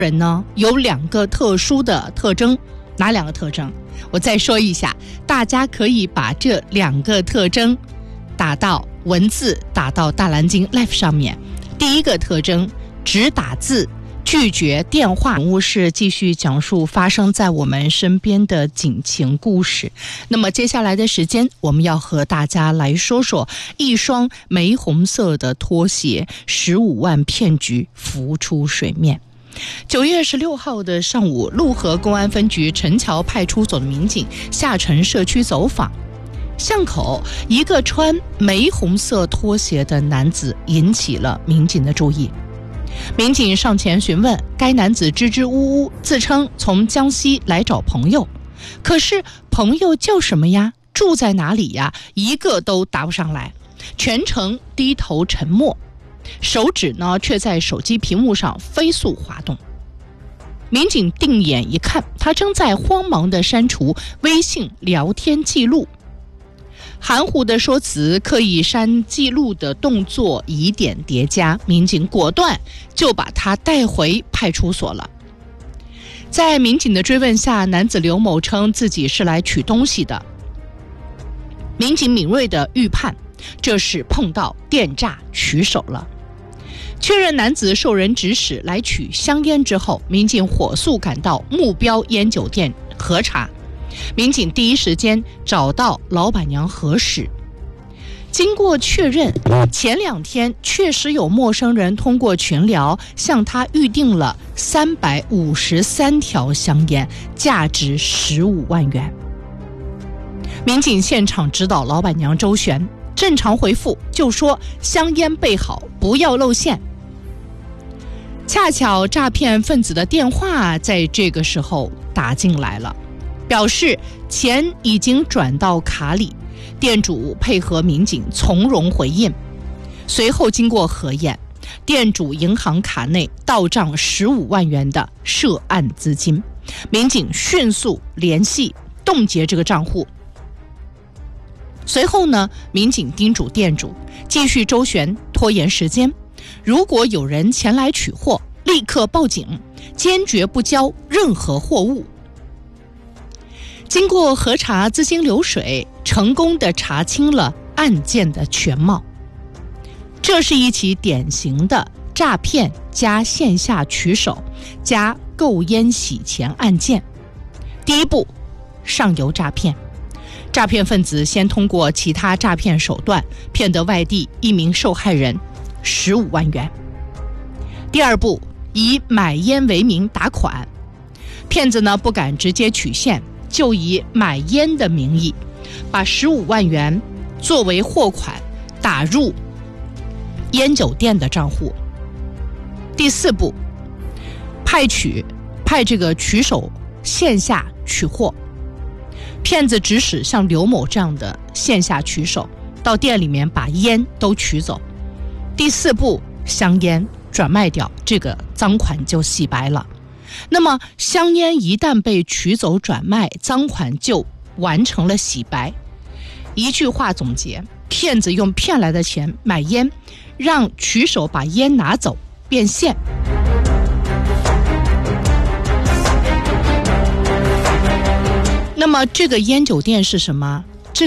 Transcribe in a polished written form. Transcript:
人呢有2个特殊的特征，哪2个特征？我再说一下，大家可以把这2个特征打到文字，打到大蓝鲸 Life 上面。第一个特征，只打字，拒绝电话。人物是继续讲述发生在我们身边的警情故事。那么接下来的时间，我们要和大家来说说一双玫红色的拖鞋，15万骗局浮出水面。9月16号的上午，陆河公安分局陈桥派出所的民警下沉社区走访，巷口一个穿玫红色拖鞋的男子引起了民警的注意。民警上前询问，该男子支支吾吾，自称从江西来找朋友，可是朋友叫什么呀？住在哪里呀？一个都答不上来，全程低头沉默，手指呢却在手机屏幕上飞速滑动。民警定眼一看，他正在慌忙地删除微信聊天记录，含糊的说辞，刻意删记录的动作疑点叠加，民警果断就把他带回派出所了。在民警的追问下，男子刘某称自己是来取东西的。民警敏锐地预判，这是碰到电诈取手了。确认男子受人指使来取香烟之后，民警火速赶到目标烟酒店核查。民警第一时间找到老板娘核实，经过确认，前2天确实有陌生人通过群聊向他预定了353条香烟，价值15万元。民警现场指导老板娘周旋，正常回复就说香烟备好，不要露馅。恰巧诈骗分子的电话在这个时候打进来了，表示钱已经转到卡里，店主配合民警从容回应。随后经过核验，店主银行卡内到账15万元的涉案资金，民警迅速联系冻结这个账户。随后呢，民警叮嘱店主继续周旋，拖延时间，如果有人前来取货，立刻报警，坚决不交任何货物。经过核查资金流水，成功地查清了案件的全貌。这是一起典型的诈骗加线下取手加购烟洗钱案件。第一步，上游诈骗。诈骗分子先通过其他诈骗手段骗得外地一名受害人15万元。第二步，以买烟为名打款。骗子呢不敢直接取现，就以买烟的名义，把15万元作为货款打入烟酒店的账户。第4步，派这个取手线下取货。骗子指使像刘某这样的线下取手到店里面把烟都取走。第4步，香烟转卖掉，这个赃款就洗白了。那么香烟一旦被取走转卖，赃款就完成了洗白。一句话总结，骗子用骗来的钱买烟，让取手把烟拿走，变现。那么这个烟酒店是什么？